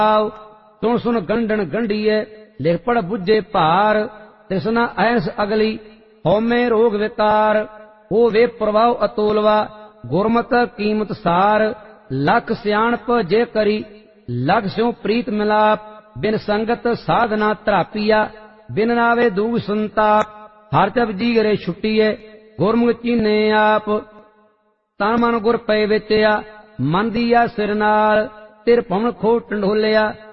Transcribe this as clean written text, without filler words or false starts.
ਸੁਣ ਸੁਣ ਗੰਢਣ ਗੰਢੀਏ ਲਿਖ ਪੜ ਬੁੱਝੇ ਭਾਰ ਤਿਸਨਾ ਐਸ ਅਗਲੀ ਹਉਮੈ ਰੋਗ ਵਿਕਾਰ ਹੋਵੇ ਪ੍ਰਭਾਵ ਅਤੋਲਵਾ ਗੁਰਮਤਿ ਕੀਮਤ ਸਾਰ ਲਖ ਸਿਆਣਪ ਜੇ ਕਰੀ ਲਖ ਸਿਉ ਪ੍ਰੀਤ ਮਿਲਾਪ ਬਿਨ ਸੰਗਤ ਸਾਧਨਾ ਧਰਾਪੀਆ ਬਿਨ ਨਾਵੇ ਦੂਗ ਸੰਤਾਪ ਹਰ ਜਪ ਜੀਗਰੇ ਛੁੱਟੀਏ ਗੁਰਮੁਖ ਚੀਨੇ ਆਪ ਤਨ ਮਨ ਗੁਰ ਪਏ ਵਿਚਿਆ ਮਨ ਦੀਆ ਸਿਰ ਨਾਲ ਤਿਰ ਭਵਨ ਖੋ ਟੰਡੋਲਿਆ